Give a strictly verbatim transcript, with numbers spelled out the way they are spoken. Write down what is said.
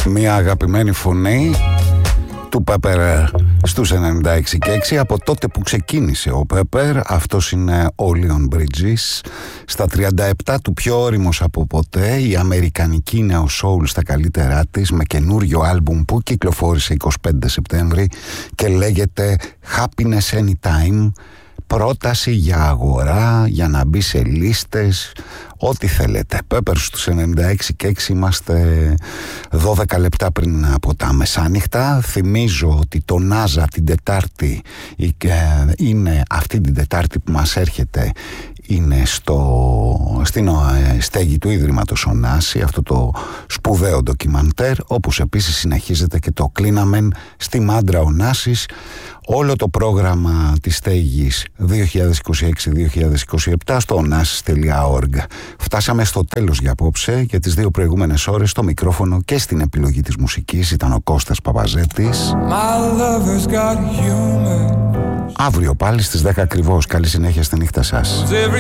Μια αγαπημένη φωνή του Πέπερ στους ενενήντα έξι και έξι από τότε που ξεκίνησε ο Πέπερ. Αυτός είναι ο Leon Bridges. Στα τριάντα επτά του, πιο όριμος από ποτέ, η αμερικανική νέο soul στα καλύτερά της, με καινούριο άλμπουμ που κυκλοφόρησε εικοστή πέμπτη Σεπτέμβρη και λέγεται Happiness Anytime. Πρόταση για αγορά, για να μπει σε λίστες, ό,τι θέλετε. Πέπερ στους ενενήντα έξι και έξι, είμαστε δώδεκα λεπτά πριν από τα μεσάνυχτα. Θυμίζω ότι το Νάζα την Τετάρτη είναι αυτή την Τετάρτη που μας έρχεται, είναι στο, στην στέγη του Ιδρύματος Ωνάση, αυτό το σπουδαίο ντοκιμαντέρ, όπως επίσης συνεχίζεται και το Κλίναμεν στη Μάντρα Ωνάσης. Όλο το πρόγραμμα της στέγης δύο χιλιάδες είκοσι έξι δύο χιλιάδες είκοσι επτά στο onasis τελεία org. Φτάσαμε στο τέλος για απόψε. Για τις δύο προηγούμενες ώρες στο μικρόφωνο και στην επιλογή της μουσικής ήταν ο Κώστας Παπαζέτης. Αύριο πάλι στις δέκα ακριβώς. Καλή συνέχεια στη νύχτα σας.